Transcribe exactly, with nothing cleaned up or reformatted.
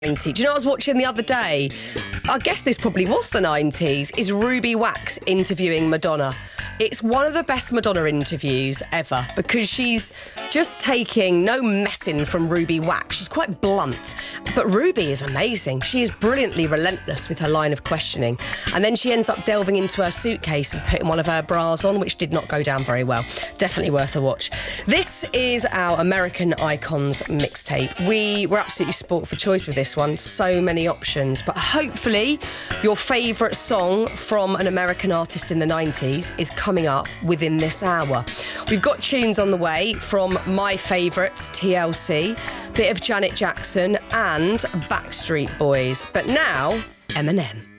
ninety. Do you know what I was watching the other day? I guess this probably was the nineties, is Ruby Wax interviewing Madonna. It's one of the best Madonna interviews ever because she's just taking no messing from Ruby Wax. She's quite blunt, but Ruby is amazing. She is brilliantly relentless with her line of questioning. And then she ends up delving into her suitcase and putting one of her bras on, which did not go down very well. Definitely worth a watch. This is our American Icons mixtape. We were absolutely sport for choice with this one. So many options, but hopefully your favourite song from an American artist in the nineties is coming up within this hour. We've got tunes on the way from my favourites, T L C, bit of Janet Jackson and Backstreet Boys. But now, Eminem.